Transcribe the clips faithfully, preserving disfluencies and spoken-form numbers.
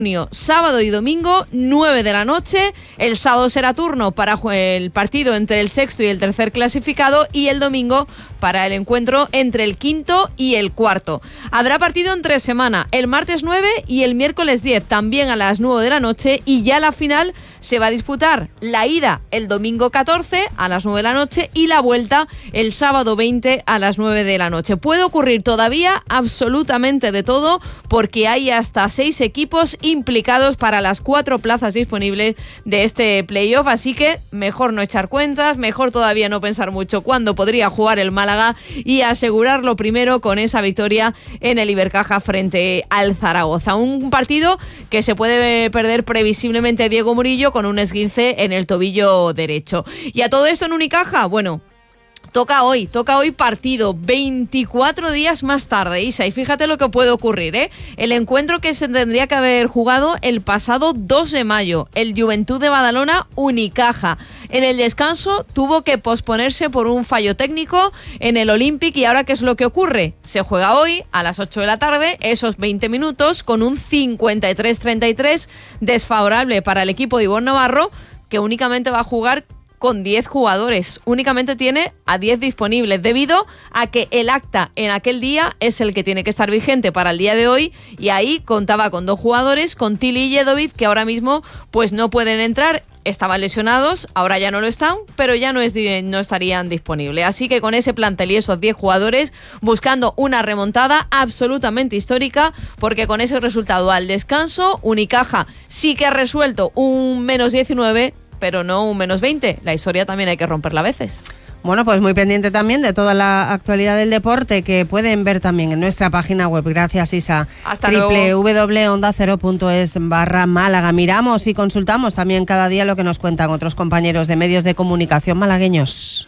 Sábado y domingo, nueve de la noche. El sábado será turno para el partido entre el sexto y el tercer clasificado y el domingo para el encuentro entre el quinto y el cuarto. Habrá partido entre semana, el martes nueve y el miércoles diez, también a las nueve de la noche, y ya la final se va a disputar la ida el domingo catorce a las nueve de la noche y la vuelta el sábado veinte a las nueve de la noche. Puede ocurrir todavía absolutamente de todo porque hay hasta seis equipos implicados para las cuatro plazas disponibles de este playoff, así que mejor no echar cuentas, mejor todavía no pensar mucho cuándo podría jugar el Málaga y asegurarlo primero con esa victoria en el Ibercaja frente al Zaragoza. Un partido que se puede perder previsiblemente Diego Murillo con un esguince en el tobillo derecho. Y a todo esto en Unicaja, bueno, Toca hoy, toca hoy partido, veinticuatro días más tarde, Isa, y fíjate lo que puede ocurrir, ¿eh? El encuentro que se tendría que haber jugado el pasado dos de mayo, el Juventud de Badalona Unicaja. En el descanso tuvo que posponerse por un fallo técnico en el Olympic, y ahora ¿qué es lo que ocurre? Se juega hoy a las ocho de la tarde, esos veinte minutos, con un cincuenta y tres treinta y tres desfavorable para el equipo de Ivonne Navarro, que únicamente va a jugar con diez jugadores, únicamente tiene a diez disponibles, debido a que el acta en aquel día es el que tiene que estar vigente para el día de hoy, y ahí contaba con dos jugadores, con Tilly y Jedovic, que ahora mismo pues no pueden entrar. Estaban lesionados, ahora ya no lo están, pero ya no, es, no estarían disponibles. Así que con ese plantel y esos diez jugadores, buscando una remontada absolutamente histórica, porque con ese resultado al descanso, Unicaja sí que ha resuelto un menos diecinueve, pero no un menos veinte. La historia también hay que romperla a veces. Bueno, pues muy pendiente también de toda la actualidad del deporte, que pueden ver también en nuestra página web. Gracias, Isa. Hasta luego. doble u doble u doble u punto onda cero punto es barra Málaga. Miramos y consultamos también cada día lo que nos cuentan otros compañeros de medios de comunicación malagueños.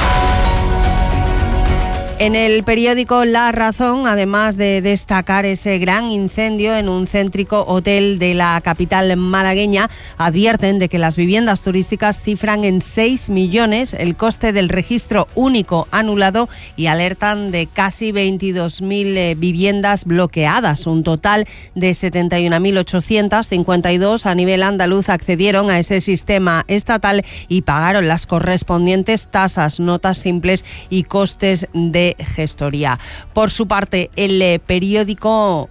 En el periódico La Razón, además de destacar ese gran incendio en un céntrico hotel de la capital malagueña, advierten de que las viviendas turísticas cifran en seis millones el coste del registro único anulado y alertan de casi veintidós mil eh, viviendas bloqueadas. Un total de setenta y una mil ochocientos cincuenta y dos a nivel andaluz accedieron a ese sistema estatal y pagaron las correspondientes tasas, notas simples y costes de gestoría. Por su parte, el periódico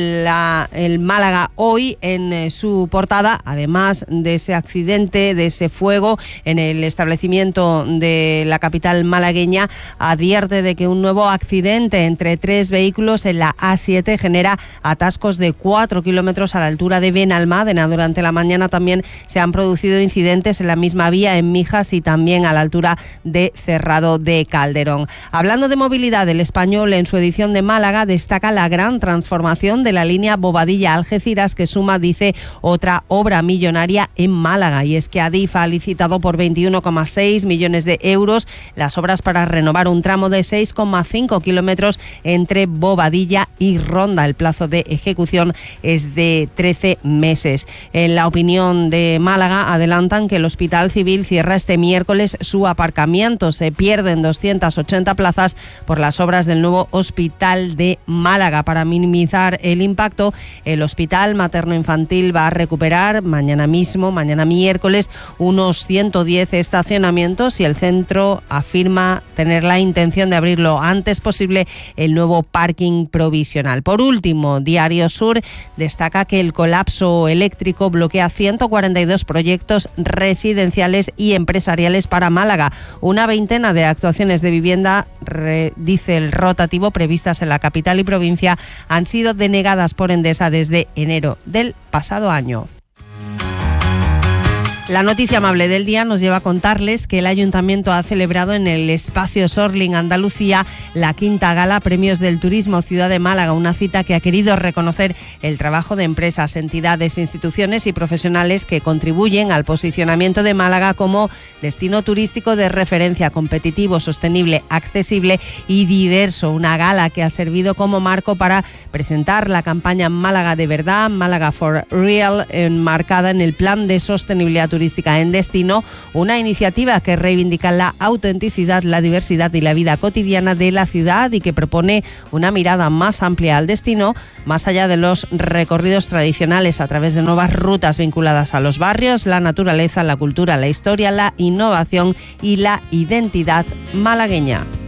La, el Málaga Hoy, en eh, su portada, además de ese accidente, de ese fuego en el establecimiento de la capital malagueña, advierte de que un nuevo accidente entre tres vehículos en la A siete genera atascos de cuatro kilómetros a la altura de Benalmádena. Durante la mañana también se han producido incidentes en la misma vía en Mijas y también a la altura de Cerrado de Calderón. Hablando de movilidad, El Español, en su edición de Málaga, destaca la gran transformación de la línea Bobadilla-Algeciras, que suma, dice, otra obra millonaria en Málaga, y es que Adif ha licitado por veintiuno coma seis millones de euros las obras para renovar un tramo de seis coma cinco kilómetros entre Bobadilla y Ronda. El plazo de ejecución es de trece meses. En La Opinión de Málaga adelantan que el Hospital Civil cierra este miércoles su aparcamiento. Se pierden doscientas ochenta plazas por las obras del nuevo Hospital de Málaga. Para minimizar el impacto, el Hospital Materno-Infantil va a recuperar mañana mismo, mañana miércoles, unos ciento diez estacionamientos, y el centro afirma tener la intención de abrir lo antes posible el nuevo parking provisional. Por último, Diario Sur destaca que el colapso eléctrico bloquea ciento cuarenta y dos proyectos residenciales y empresariales para Málaga. Una veintena de actuaciones de vivienda, re, dice el rotativo, previstas en la capital y provincia, han sido denegadas por Endesa desde enero del pasado año. La noticia amable del día nos lleva a contarles que el Ayuntamiento ha celebrado en el Espacio Sorling Andalucía la quinta gala Premios del Turismo Ciudad de Málaga, una cita que ha querido reconocer el trabajo de empresas, entidades, instituciones y profesionales que contribuyen al posicionamiento de Málaga como destino turístico de referencia, competitivo, sostenible, accesible y diverso. Una gala que ha servido como marco para presentar la campaña Málaga de Verdad, Málaga for Real, enmarcada en el Plan de Sostenibilidad turística en destino, una iniciativa que reivindica la autenticidad, la diversidad y la vida cotidiana de la ciudad y que propone una mirada más amplia al destino, más allá de los recorridos tradicionales a través de nuevas rutas vinculadas a los barrios, la naturaleza, la cultura, la historia, la innovación y la identidad malagueña.